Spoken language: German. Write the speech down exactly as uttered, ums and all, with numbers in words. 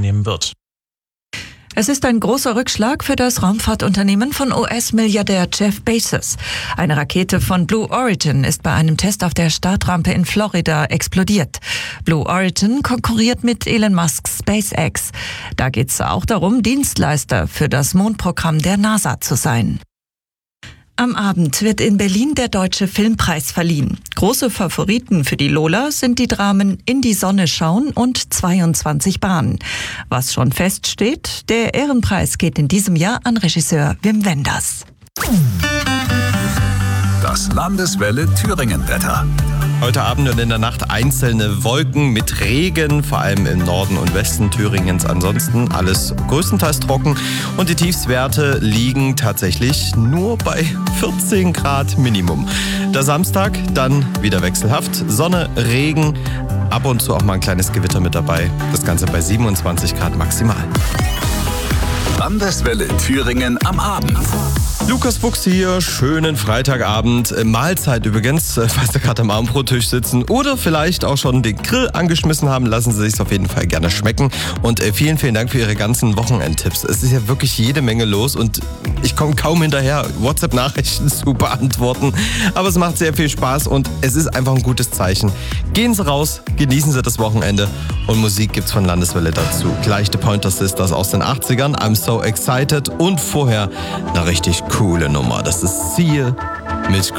teilnehmen wird. Es ist ein großer Rückschlag für das Raumfahrtunternehmen von U S-Milliardär Jeff Bezos. Eine Rakete von Blue Origin ist bei einem Test auf der Startrampe in Florida explodiert. Blue Origin konkurriert mit Elon Musks SpaceX. Da geht es auch darum, Dienstleister für das Mondprogramm der NASA zu sein. Am Abend wird in Berlin der Deutsche Filmpreis verliehen. Große Favoriten für die Lola sind die Dramen In die Sonne schauen und zweiundzwanzig Bahnen. Was schon feststeht, der Ehrenpreis geht in diesem Jahr an Regisseur Wim Wenders. Das Landeswelle Thüringen-Wetter. Heute Abend und in der Nacht einzelne Wolken mit Regen, vor allem im Norden und Westen Thüringens. Ansonsten alles größtenteils trocken und die Tiefstwerte liegen tatsächlich nur bei vierzehn Grad Minimum. Der Samstag dann wieder wechselhaft, Sonne, Regen, ab und zu auch mal ein kleines Gewitter mit dabei. Das Ganze bei siebenundzwanzig Grad maximal. Landeswelle Thüringen am Abend. Lukas Fuchs hier, schönen Freitagabend. Mahlzeit übrigens, falls Sie gerade am Abendbrottisch sitzen oder vielleicht auch schon den Grill angeschmissen haben, lassen Sie sich auf jeden Fall gerne schmecken. Und vielen, vielen Dank für Ihre ganzen Wochenendtipps. Es ist ja wirklich jede Menge los und ich komme kaum hinterher, WhatsApp-Nachrichten zu beantworten. Aber es macht sehr viel Spaß und es ist einfach ein gutes Zeichen. Gehen Sie raus, genießen Sie das Wochenende und Musik gibt's von Landeswelle dazu. Gleich The Pointer Sisters aus den achtzigern, I'm So Excited und vorher eine richtig coole Nummer. Das ist Seal mit